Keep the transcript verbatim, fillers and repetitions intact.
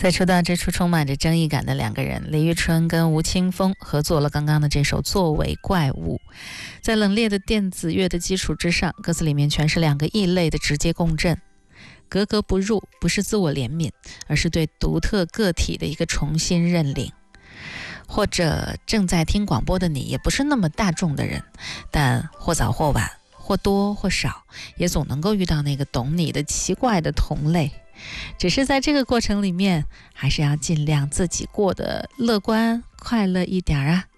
再说到这出充满着争议感的两个人，李宇春跟吴青峰合作了刚刚的这首《作为怪物》。在冷冽的电子乐的基础之上，歌词里面全是两个异类的直接共振，格格不入，不是自我怜悯，而是对独特个体的一个重新认领。或者正在听广播的你，也不是那么大众的人，但或早或晚，或多或少，也总能够遇到那个懂你的奇怪的同类。只是在这个过程里面，还是要尽量自己过得乐观快乐一点啊。